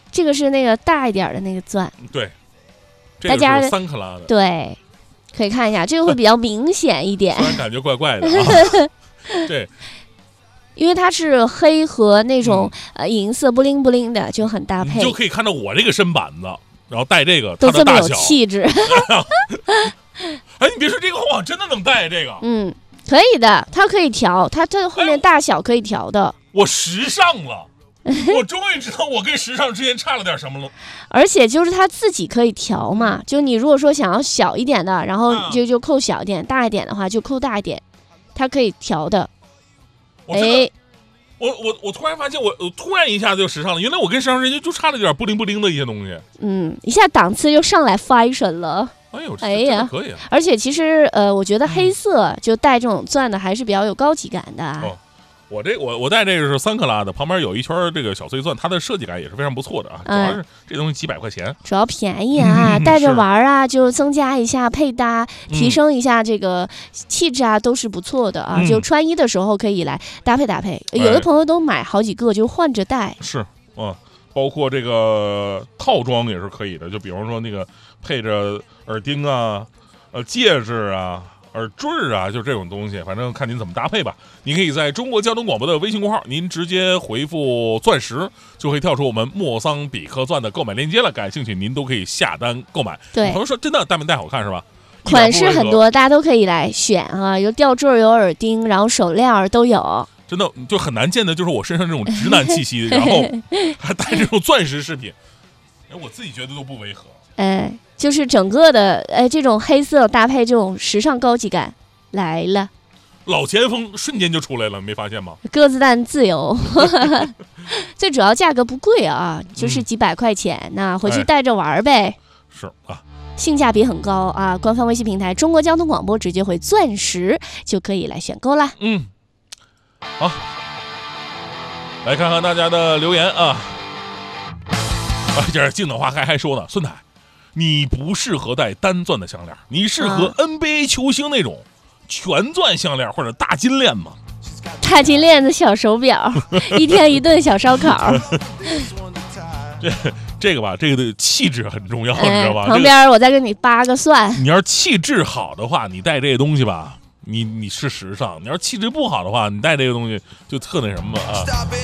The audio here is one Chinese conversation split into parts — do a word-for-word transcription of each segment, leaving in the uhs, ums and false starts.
这个是那个大一点的那个钻， 对， 大家这个是三克拉的， 对，可以看一下，这个会比较明显一点， 虽然感觉怪怪的啊，对。 因为它是黑和那种、嗯、呃银色布灵布灵的，就很搭配。 你就可以看到我这个身板子，然后戴这个， 都这么有它的大小气质。 哎，你别说这个话，真的能戴这个。 嗯，可以的，它可以调，它这后面大小可以调的。 哎、我时尚了，我终于知道我跟时尚之间差了点什么了。 而且就是它自己可以调嘛，就你如果说想要小一点的，然后就就扣小一点，大一点的话就扣大一点，它可以调的。哎， 我我我突然发现我，我突然一下就时尚了。原来我跟时尚之间就差了点不灵不灵的一些东西。 嗯，一下档次又上来 fashion 了。 哎呦， 哎呀， 可以啊！ 而且其实呃，我觉得黑色就带这种钻的还是比较有高级感的、啊。 哦，我这我我戴这个是三克拉的，旁边有一圈这个小碎钻，它的设计感也是非常不错的啊。主要是这东西几百块钱， 主要便宜啊，带着玩啊，就增加一下配搭，提升一下这个气质啊，都是不错的啊。 嗯、 就穿衣的时候可以来搭配搭配，有的朋友都买好几个，就换着戴。 是，嗯。包括这个套装也是可以的，就比方说那个配着耳钉啊、呃戒指啊、耳坠啊，就这种东西，反正看您怎么搭配吧。你可以在中国交通广播的微信公号，您直接回复钻石，就会跳出我们莫桑比克钻的购买链接了。感兴趣您都可以下单购买。 对， 朋友说真的戴没戴好看是吧？ 款式很多，大家都可以来选啊，有吊坠、有耳钉，然后手链都有。 真的就很难见的，就是我身上这种直男气息，然后还带这种钻石饰品，哎，我自己觉得都不违和。 哎，就是整个的哎这种黑色搭配这种时尚高级感来了， 老前锋瞬间就出来了，没发现吗？ 鸽子蛋自由，最主要价格不贵啊，就是几百块钱，嗯、那回去带着玩呗。哎、 是啊。 性价比很高啊！官方微信平台中国交通广播直接回钻石就可以来选购啦。 嗯。好，来看看大家的留言啊！啊，这静等花开还说呢，孙台，你不适合戴单钻的项链，你适合 N B A 球星那种全钻项链或者大金链吗？ 大金链子、小手表，一天一顿小烧烤。 这这个吧，这个的气质很重要， 哎、 你知道吧？ 旁边我再给你扒个蒜。 你要是气质好的话，你戴这些东西吧。你你是时尚，你要气质不好的话，你戴这个东西就特那什么啊。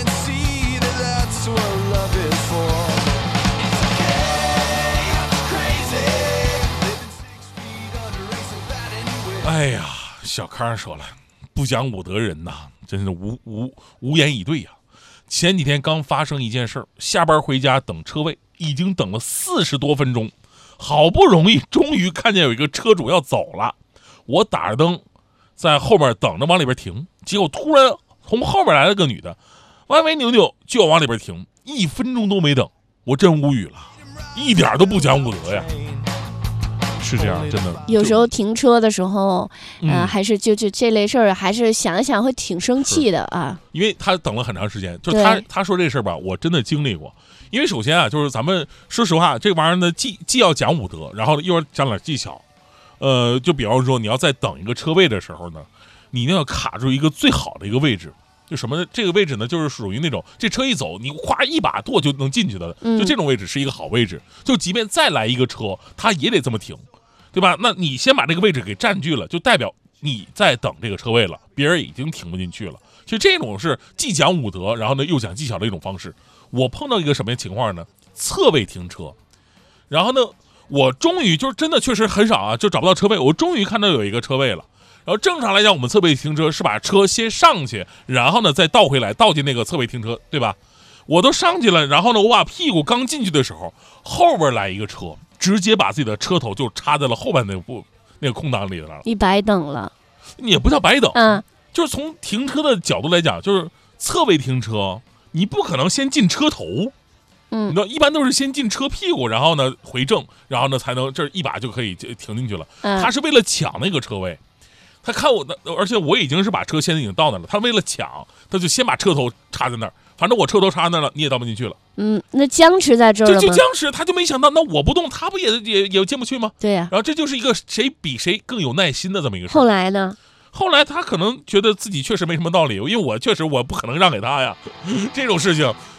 哎呀，小康说了，不讲武德人呐，真是无无无言以对呀、啊。前几天刚发生一件事儿，下班回家等车位，已经等了四十多分钟，好不容易终于看见有一个车主要走了，我打着灯。在后面等着往里边停，结果突然从后面来了个女的，歪歪扭扭就要往里边停，一分钟都没等，我真无语了，一点都不讲武德呀！是这样，真的。 有时候停车的时候，呃，嗯、还是就就这类事儿，还是想一想会挺生气的啊。 因为他等了很长时间，就是他他说这事儿吧，我真的经历过。因为首先啊，就是咱们说实话，这玩意儿呢，既既要讲武德，然后一会儿讲点技巧。呃，就比方说你要在等一个车位的时候呢，你一定要卡住一个最好的一个位置。就什么呢？这个位置呢，就是属于那种这车一走，你咵一把舵就能进去的，就这种位置是一个好位置。就即便再来一个车，它也得这么停，对吧？那你先把这个位置给占据了，就代表你在等这个车位了，别人已经停不进去了。其实这种是既讲武德，然后呢又讲技巧的一种方式。我碰到一个什么情况呢？侧位停车，然后呢？我终于就是真的确实很少啊，就找不到车位。我终于看到有一个车位了。然后正常来讲，我们侧位停车是把车先上去，然后呢再倒回来，倒进那个侧位停车，对吧？我都上去了，然后呢，我把屁股刚进去的时候，后边来一个车，直接把自己的车头就插在了后边那个部那个空档里了。 你白等了， 也不叫白等， 嗯， 就是从停车的角度来讲，就是侧位停车，你不可能先进车头。 嗯， 你知道一般都是先进车屁股，然后呢回正，然后呢才能这一把就可以停进去了。 嗯、 他是为了抢那个车位，他看我的，而且我已经是把车先已经到那了，他为了抢，他就先把车头插在那儿，反正我车头插那了，你也倒不进去了。 嗯，那僵持在这儿了吗？ 就就僵持，他就没想到，那我不动，他不也也也进不去吗？ 对呀、啊。 然后这就是一个谁比谁更有耐心的这么一个事。 后来呢？ 后来他可能觉得自己确实没什么道理，因为我确实我不可能让给他呀，这种事情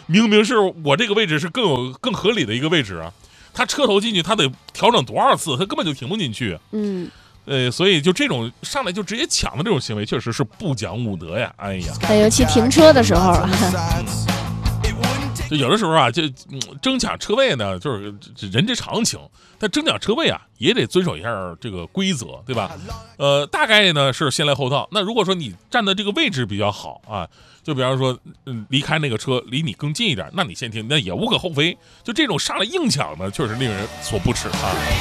明明是我这个位置是更有更合理的一个位置啊，他车头进去他得调整多少次，他根本就停不进去。 嗯， 呃，所以就这种上来就直接抢的这种行为，确实是不讲武德呀！哎呀， 尤其停车的时候啊。 就有的时候啊，就、嗯、争抢车位呢，就是人之常情。但争抢车位啊，也得遵守一下这个规则，对吧？呃，大概呢是先来后到。那如果说你站的这个位置比较好啊，就比方说，嗯，离开那个车离你更近一点，那你先停，那也无可厚非。就这种上来硬抢呢，确实令人所不齿啊。